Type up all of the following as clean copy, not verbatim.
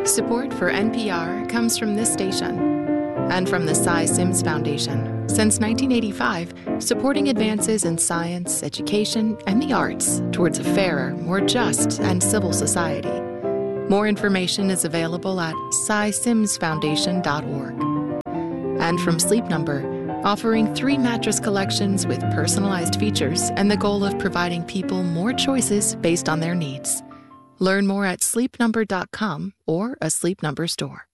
Support for NPR comes from this station and from the Cy Sims Foundation. Since 1985, supporting advances in science, education, and the arts towards a fairer, more just, and civil society. More information is available at cysimsfoundation.org. And from Sleep Number, offering 3 mattress collections with personalized features and the goal of providing people more choices based on their needs. Learn more at sleepnumber.com or a Sleep Number store.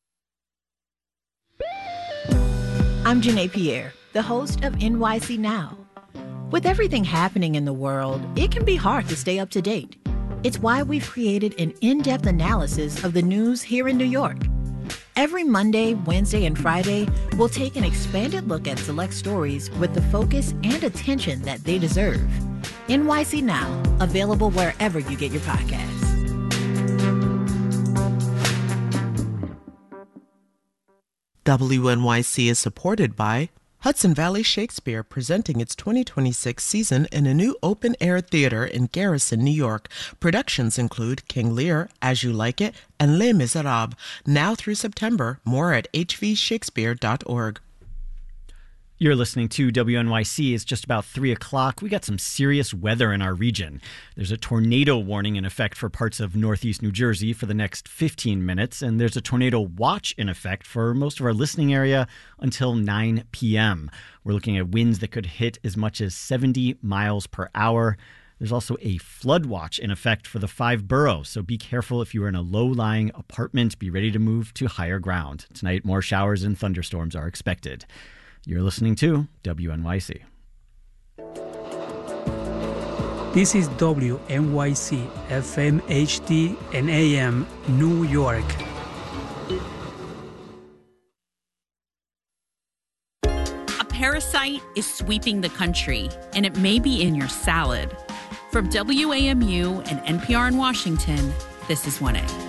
I'm Janae Pierre, the host of NYC Now. With everything happening in the world, it can be hard to stay up to date. It's why we've created an in-depth analysis of the news here in New York. Every Monday, Wednesday, and Friday, we'll take an expanded look at select stories with the focus and attention that they deserve. NYC Now, available wherever you get your podcasts. WNYC is supported by Hudson Valley Shakespeare, presenting its 2026 season in a new open-air theater in Garrison, New York. Productions include King Lear, As You Like It, and Les Miserables, now through September. More at hvshakespeare.org. You're listening to WNYC. It's just about 3 o'clock. We got some serious weather in our region. There's a tornado warning in effect for parts of northeast New Jersey for the next 15 minutes, and there's a tornado watch in effect for most of our listening area until 9 p.m. We're looking at winds that could hit as much as 70 miles per hour. There's also a flood watch in effect for the 5 boroughs, so be careful if you are in a low-lying apartment. Be ready to move to higher ground. Tonight, more showers and thunderstorms are expected. You're listening to WNYC. This is WNYC, FM, HD, and AM, New York. A parasite is sweeping the country, and it may be in your salad. From WAMU and NPR in Washington, this is 1A.